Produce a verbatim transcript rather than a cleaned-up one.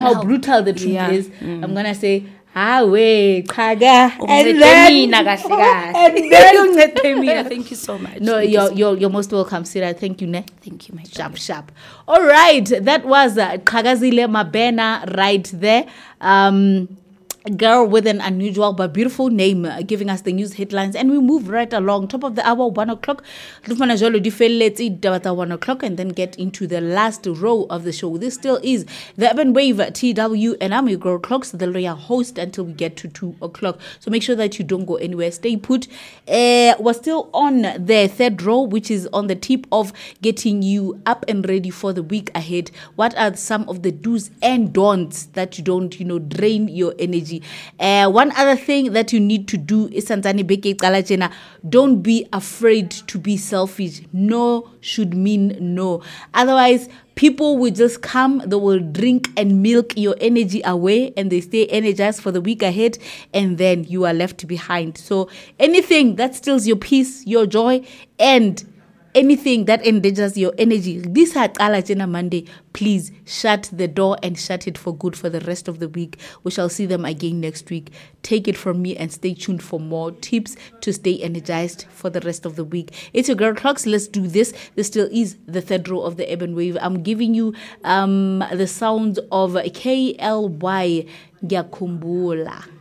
how brutal the truth Yeah. is. Mm. I'm gonna say, ah, wait, Chaga, and Uncede then, mina kahle kahle. and then uncede mina. Thank you so much. No, Thank you you're so- you're you're most welcome, Sira. Thank you, ne. Thank you, my Sharp, darling. sharp. All right, that was uh, Kagazile Mabena right there. Um, a girl with an unusual but beautiful name, uh, giving us the news headlines, and we move right along. Top of the hour, one o'clock. Lufana jolo di felletse dabata one o'clock, and then get into the last row of the show. This still is the Urban Wave T W, and I'm your girl Clocks, the loyal host until we get to two o'clock. So make sure that you don't go anywhere. Stay put. Uh, we're still on the third row, which is on the tip of getting you up and ready for the week ahead. What are some of the do's and don'ts that you don't, you know, drain your energy? Uh, one other thing that you need to do is Sanzani Beke Kalachena, don't be afraid to be selfish. No should mean no. Otherwise, people will just come, they will drink and milk your energy away, and they stay energized for the week ahead, and then you are left behind. So anything that steals your peace, your joy, and anything that endangers your energy, this had Alajena Monday, please shut the door and shut it for good for the rest of the week. We shall see them again next week. Take it from me and stay tuned for more tips to stay energized for the rest of the week. It's your girl Clocks. Let's do this. This still is the third row of the Urban Wave. I'm giving you um the sounds of K L Y Ngiyakumbula.